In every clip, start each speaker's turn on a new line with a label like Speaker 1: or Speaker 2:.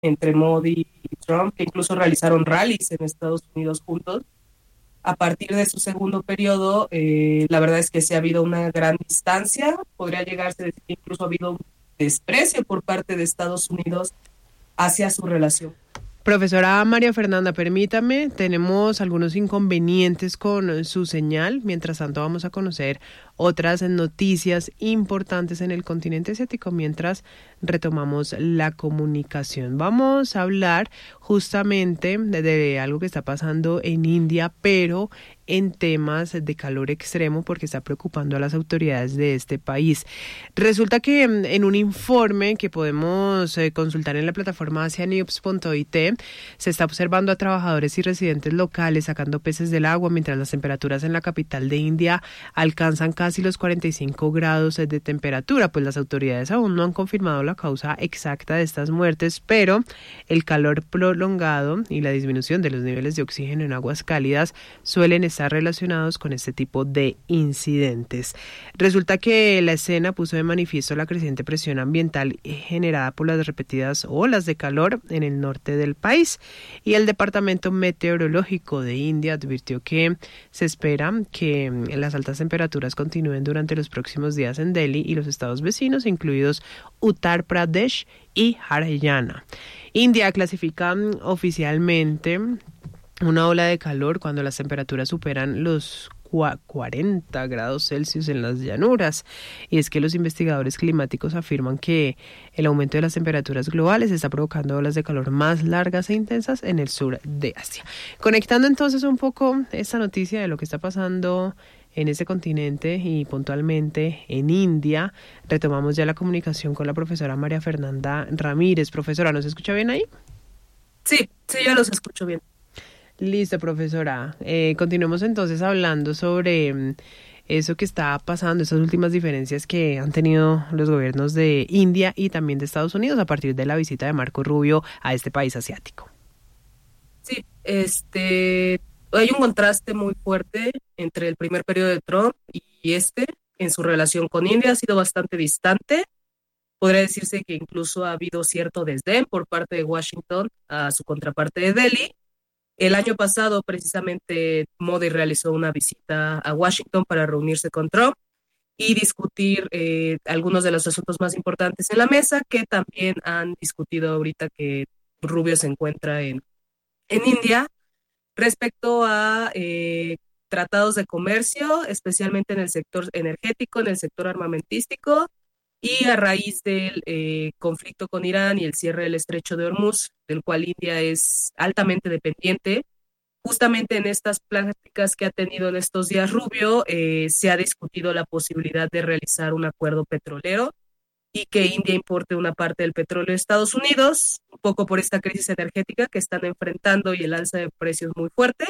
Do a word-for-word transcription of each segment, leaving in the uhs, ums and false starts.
Speaker 1: entre Modi y Trump, que incluso realizaron rallies en Estados Unidos juntos. A partir de su segundo periodo, eh, la verdad es que sí ha habido una gran distancia, podría llegarse a decir que incluso ha habido un desprecio por parte de Estados Unidos hacia su relación.
Speaker 2: Profesora María Fernanda, permítame, tenemos algunos inconvenientes con su señal. Mientras tanto, vamos a conocer otras noticias importantes en el continente asiático mientras retomamos la comunicación. Vamos a hablar justamente de, de algo que está pasando en India, pero en temas de calor extremo porque está preocupando a las autoridades de este país. Resulta que en un informe que podemos eh, consultar en la plataforma asianews punto it se está observando a trabajadores y residentes locales sacando peces del agua mientras las temperaturas en la capital de India alcanzan casi los cuarenta y cinco grados de temperatura, pues las autoridades aún no han confirmado la causa exacta de estas muertes, pero el calor prolongado y la disminución de los niveles de oxígeno en aguas cálidas suelen estar relacionados con este tipo de incidentes. Resulta que la escena puso de manifiesto la creciente presión ambiental generada por las repetidas olas de calor en el norte del país, y el Departamento Meteorológico de India advirtió que se espera que las altas temperaturas continúen durante los próximos días en Delhi y los estados vecinos, incluidos Uttar Pradesh y Haryana. India clasifica oficialmente una ola de calor cuando las temperaturas superan los cuarenta grados Celsius en las llanuras, y es que los investigadores climáticos afirman que el aumento de las temperaturas globales está provocando olas de calor más largas e intensas en el sur de Asia. Conectando entonces un poco esta noticia de lo que está pasando en ese continente y puntualmente en India, retomamos ya la comunicación con la profesora María Fernanda Ramírez. Profesora, ¿nos escucha bien ahí?
Speaker 1: Sí, sí, yo los escucho bien.
Speaker 2: Listo, profesora. Eh, continuemos entonces hablando sobre mm, eso que está pasando, esas últimas diferencias que han tenido los gobiernos de India y también de Estados Unidos a partir de la visita de Marco Rubio a este país asiático.
Speaker 1: Sí, este, hay un contraste muy fuerte entre el primer periodo de Trump y este en su relación con India. Ha sido bastante distante. Podría decirse que incluso ha habido cierto desdén por parte de Washington a su contraparte de Delhi. El año pasado, precisamente, Modi realizó una visita a Washington para reunirse con Trump y discutir eh, algunos de los asuntos más importantes en la mesa, que también han discutido ahorita que Rubio se encuentra en, en India, respecto a eh, tratados de comercio, especialmente en el sector energético, en el sector armamentístico, y a raíz del eh, conflicto con Irán y el cierre del estrecho de Hormuz, del cual India es altamente dependiente. Justamente en estas pláticas que ha tenido en estos días Rubio, eh, se ha discutido la posibilidad de realizar un acuerdo petrolero y que India importe una parte del petróleo de Estados Unidos, un poco por esta crisis energética que están enfrentando y el alza de precios muy fuerte,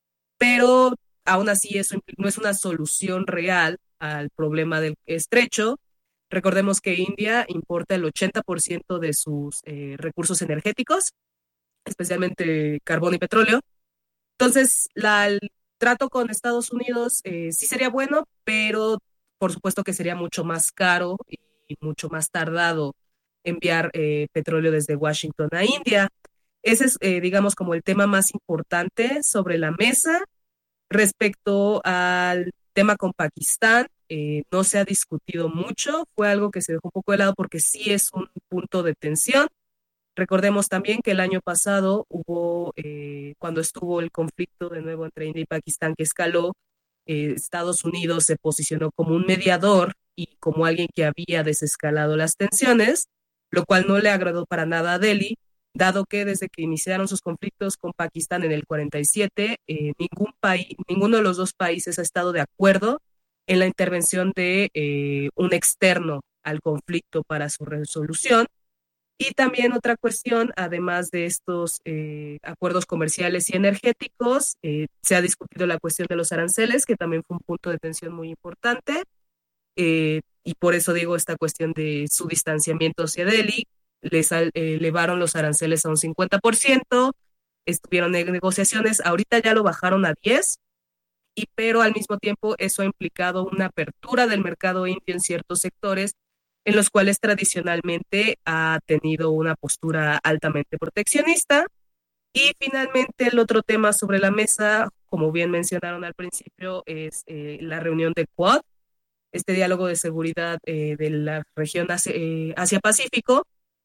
Speaker 1: pero aún así eso no es una solución real al problema del estrecho. Recordemos que India importa el ochenta por ciento de sus eh, recursos energéticos, especialmente carbón y petróleo. Entonces, la, el trato con Estados Unidos eh, sí sería bueno, pero por supuesto que sería mucho más caro y mucho más tardado enviar eh, petróleo desde Washington a India. Ese es, eh, digamos, como el tema más importante sobre la mesa. Respecto al tema con Pakistán, eh, no se ha discutido mucho, fue algo que se dejó un poco de lado porque sí es un punto de tensión. Recordemos también que el año pasado hubo, eh, cuando estuvo el conflicto de nuevo entre India y Pakistán que escaló, eh, Estados Unidos se posicionó como un mediador y como alguien que había desescalado las tensiones, lo cual no le agradó para nada a Delhi, dado que desde que iniciaron sus conflictos con Pakistán en el cuarenta y siete, eh, ningún país, ninguno de los dos países ha estado de acuerdo en la intervención de eh, un externo al conflicto para su resolución. Y también otra cuestión, además de estos eh, acuerdos comerciales y energéticos, eh, se ha discutido la cuestión de los aranceles, que también fue un punto de tensión muy importante, eh, y por eso digo esta cuestión de su distanciamiento hacia Delhi. Les eh, elevaron los aranceles a un cincuenta por ciento, estuvieron en negociaciones, ahorita ya lo bajaron a diez, y pero al mismo tiempo eso ha implicado una apertura del mercado indio en ciertos sectores en los cuales tradicionalmente ha tenido una postura altamente proteccionista. Y finalmente el otro tema sobre la mesa, como bien mencionaron al principio, es eh, la reunión de Quad, este diálogo de seguridad eh, de la región Asia, eh, Asia-Pacífico,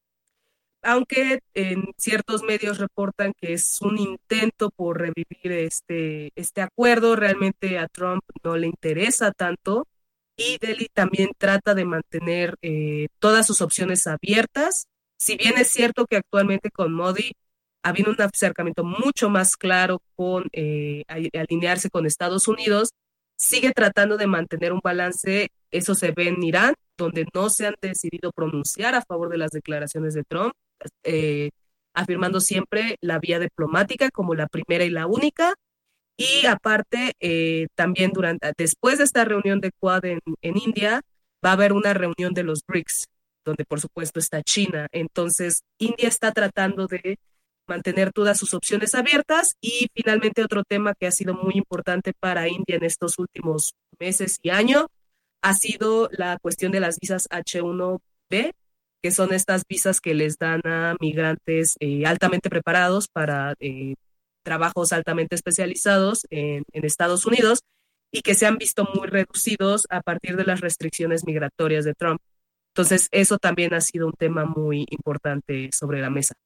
Speaker 1: aunque en ciertos medios reportan que es un intento por revivir este, este acuerdo. Realmente a Trump no le interesa tanto, y Delhi también trata de mantener eh, todas sus opciones abiertas. Si bien es cierto que actualmente con Modi ha habido un acercamiento mucho más claro con eh, alinearse con Estados Unidos, sigue tratando de mantener un balance. Eso se ve en Irán, donde no se han decidido pronunciar a favor de las declaraciones de Trump, eh, afirmando siempre la vía diplomática como la primera y la única. Y aparte, eh, también durante, después de esta reunión de Quad en, en India, va a haber una reunión de los BRICS, donde por supuesto está China. Entonces, India está tratando de mantener todas sus opciones abiertas. Y finalmente otro tema que ha sido muy importante para India en estos últimos meses y años ha sido la cuestión de las visas H uno B, que son estas visas que les dan a migrantes eh, altamente preparados para eh, trabajos altamente especializados en, en Estados Unidos, y que se han visto muy reducidos a partir de las restricciones migratorias de Trump. Entonces, eso también ha sido un tema muy importante sobre la mesa.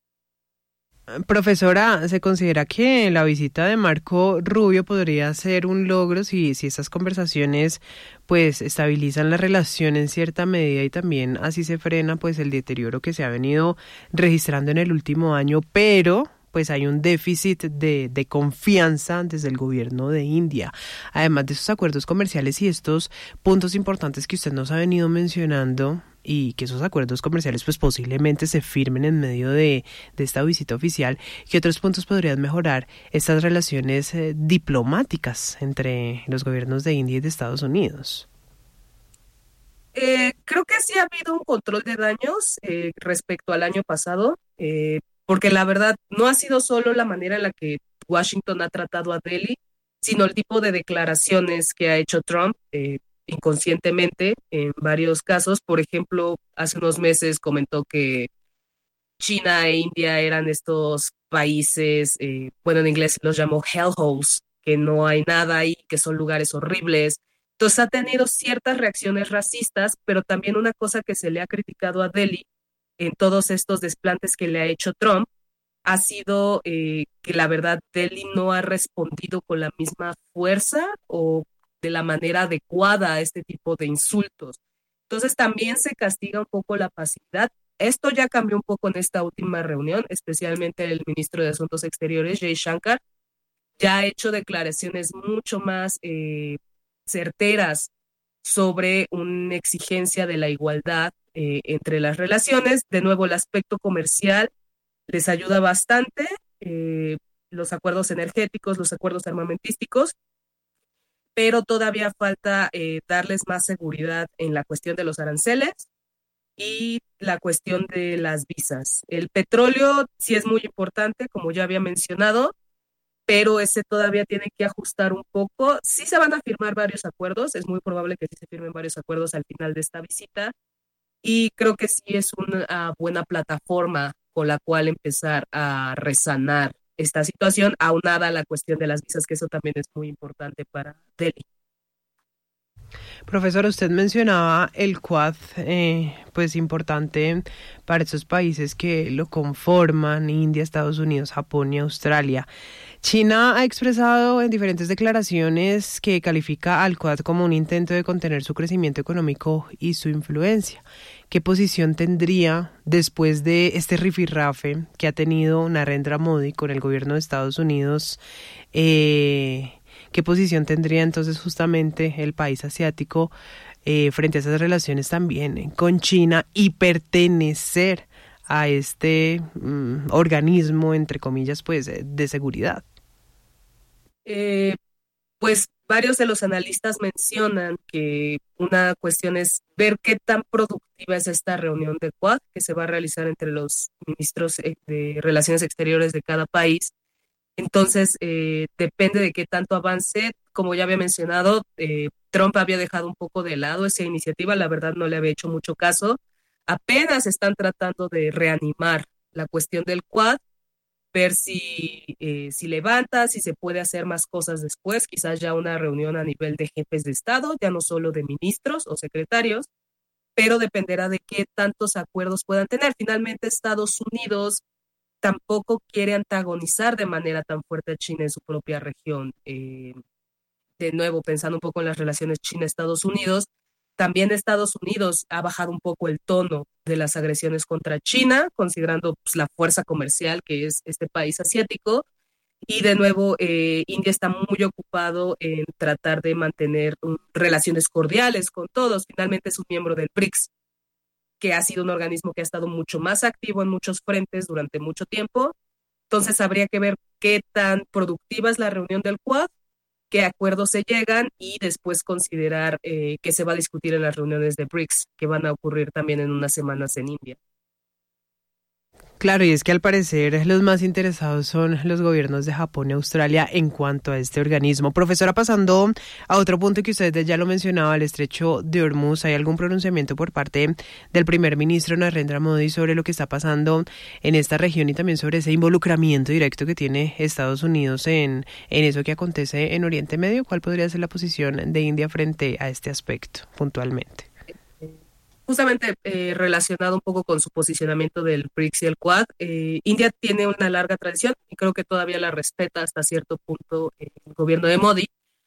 Speaker 2: Profesora, ¿se considera que la visita de Marco Rubio podría ser un logro si, si estas conversaciones pues estabilizan la relación en cierta medida y también así se frena pues el deterioro que se ha venido registrando en el último año, pero pues hay un déficit de, de confianza desde el gobierno de India, además de esos acuerdos comerciales y estos puntos importantes que usted nos ha venido mencionando, y que esos acuerdos comerciales pues posiblemente se firmen en medio de, de esta visita oficial? ¿Qué otros puntos podrían mejorar estas relaciones eh, diplomáticas entre los gobiernos de India y de Estados Unidos?
Speaker 1: Eh, creo que sí ha habido un control de daños eh, respecto al año pasado, eh, porque la verdad no ha sido solo la manera en la que Washington ha tratado a Delhi, sino el tipo de declaraciones que ha hecho Trump eh, inconscientemente en varios casos. Por ejemplo, hace unos meses comentó que China e India eran estos países, eh, bueno, en inglés los llamó hellholes, que no hay nada ahí, que son lugares horribles. Entonces ha tenido ciertas reacciones racistas, pero también una cosa que se le ha criticado a Delhi en todos estos desplantes que le ha hecho Trump ha sido eh, que la verdad Delhi no ha respondido con la misma fuerza o de la manera adecuada a este tipo de insultos. Entonces también se castiga un poco la pasividad. Esto ya cambió un poco en esta última reunión, especialmente el ministro de Asuntos Exteriores, Jay Shankar, ya ha hecho declaraciones mucho más eh, certeras sobre una exigencia de la igualdad eh, entre las relaciones. De nuevo, el aspecto comercial les ayuda bastante, eh, los acuerdos energéticos, los acuerdos armamentísticos, pero todavía falta eh, darles más seguridad en la cuestión de los aranceles y la cuestión de las visas. El petróleo sí es muy importante, como ya había mencionado, pero ese todavía tiene que ajustar un poco. Sí se van a firmar varios acuerdos, es muy probable que sí se firmen varios acuerdos al final de esta visita, y creo que sí es una buena plataforma con la cual empezar a resanar esta situación, aunada a la cuestión de las visas, que eso también es muy importante para Delhi.
Speaker 2: Profesora, usted mencionaba el Quad, eh, pues importante para esos países que lo conforman: India, Estados Unidos, Japón y Australia. China ha expresado en diferentes declaraciones que califica al Quad como un intento de contener su crecimiento económico y su influencia. ¿Qué posición tendría después de este rifirrafe que ha tenido Narendra Modi con el gobierno de Estados Unidos? Eh, ¿Qué posición tendría entonces justamente el país asiático eh, frente a esas relaciones también con China y pertenecer a este um, organismo, entre comillas, pues de seguridad?
Speaker 1: Eh, pues varios de los analistas mencionan que una cuestión es ver qué tan productiva es esta reunión de Quad que se va a realizar entre los ministros de Relaciones Exteriores de cada país. Entonces, eh, depende de qué tanto avance. como ya había mencionado, eh, Trump había dejado un poco de lado esa iniciativa, la verdad no le había hecho mucho caso. Apenas están tratando de reanimar la cuestión del Quad, ver si, eh, si levanta, si se puede hacer más cosas después, quizás ya una reunión a nivel de jefes de Estado, ya no solo de ministros o secretarios, pero dependerá de qué tantos acuerdos puedan tener. Finalmente, Estados Unidos tampoco quiere antagonizar de manera tan fuerte a China en su propia región. Eh, de nuevo, pensando un poco en las relaciones China-Estados Unidos, también Estados Unidos ha bajado un poco el tono de las agresiones contra China, considerando pues, la fuerza comercial que es este país asiático. Y de nuevo, eh, India está muy ocupado en tratar de mantener um, relaciones cordiales con todos. Finalmente es un miembro del BRICS, que ha sido un organismo que ha estado mucho más activo en muchos frentes durante mucho tiempo. Entonces habría que ver qué tan productiva es la reunión del Quad, qué acuerdos se llegan y después considerar eh, qué se va a discutir en las reuniones de BRICS, que van a ocurrir también en unas semanas en India.
Speaker 2: Claro, y es que al parecer los más interesados son los gobiernos de Japón y Australia en cuanto a este organismo. Profesora, pasando a otro punto que usted ya lo mencionaba, el estrecho de Hormuz, ¿hay algún pronunciamiento por parte del primer ministro Narendra Modi sobre lo que está pasando en esta región y también sobre ese involucramiento directo que tiene Estados Unidos en, en eso que acontece en Oriente Medio? ¿Cuál podría ser la posición de India frente a este aspecto puntualmente?
Speaker 1: Justamente eh, relacionado un poco con su posicionamiento del BRICS y el Quad, eh, India tiene una larga tradición y creo que todavía la respeta hasta cierto punto eh, el gobierno de Modi,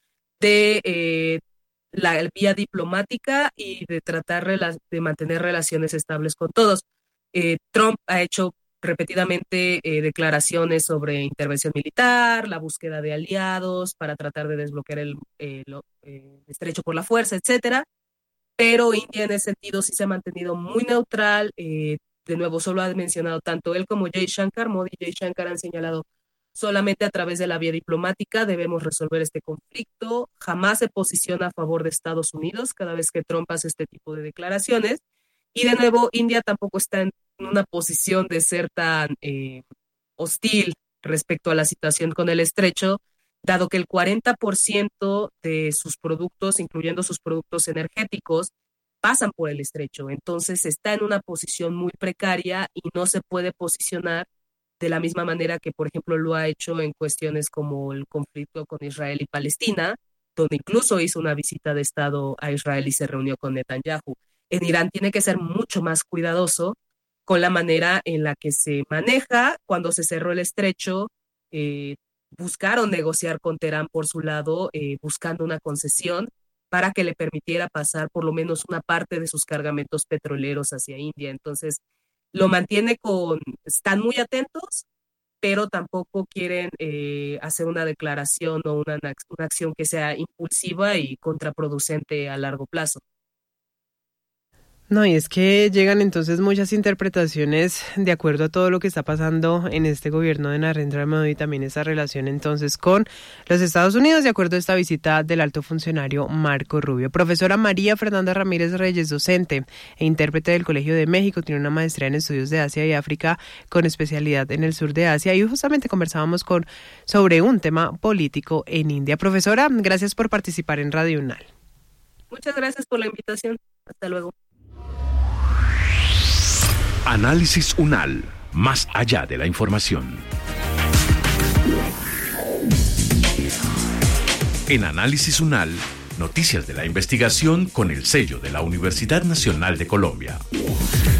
Speaker 1: de eh, la vía diplomática y de tratar de mantener relaciones estables con todos. Eh, Trump ha hecho repetidamente eh, declaraciones sobre intervención militar, la búsqueda de aliados para tratar de desbloquear el, eh, lo, eh, estrecho por la fuerza, etcétera. Pero India en ese sentido sí se ha mantenido muy neutral. Eh, de nuevo, solo ha mencionado tanto él como Jay Shankar. Modi y Jay Shankar han señalado solamente a través de la vía diplomática debemos resolver este conflicto. Jamás se posiciona a favor de Estados Unidos cada vez que Trump hace este tipo de declaraciones. Y de nuevo, India tampoco está en una posición de ser tan eh, hostil respecto a la situación con el estrecho, dado que el cuarenta por ciento de sus productos, incluyendo sus productos energéticos, pasan por el estrecho. Entonces está en una posición muy precaria y no se puede posicionar de la misma manera que, por ejemplo, lo ha hecho en cuestiones como el conflicto con Israel y Palestina, donde incluso hizo una visita de Estado a Israel y se reunió con Netanyahu. En Irán tiene que ser mucho más cuidadoso con la manera en la que se maneja. Cuando se cerró el estrecho, eh, buscaron negociar con Teherán por su lado, eh, buscando una concesión para que le permitiera pasar por lo menos una parte de sus cargamentos petroleros hacia India. Entonces, lo mantiene con, están muy atentos, pero tampoco quieren eh, hacer una declaración o una, una acción que sea impulsiva y contraproducente a largo plazo.
Speaker 2: No, y es que llegan entonces muchas interpretaciones de acuerdo a todo lo que está pasando en este gobierno de Narendra Modi y también esa relación entonces con los Estados Unidos, de acuerdo a esta visita del alto funcionario Marco Rubio. Profesora María Fernanda Ramírez Reyes, docente e intérprete del Colegio de México, tiene una maestría en estudios de Asia y África con especialidad en el sur de Asia y justamente conversábamos con sobre un tema político en India. Profesora, gracias por participar en Radio UNAL.
Speaker 1: Muchas gracias por la invitación. Hasta luego.
Speaker 3: Análisis UNAL, más allá de la información. En Análisis UNAL, noticias de la investigación con el sello de la Universidad Nacional de Colombia.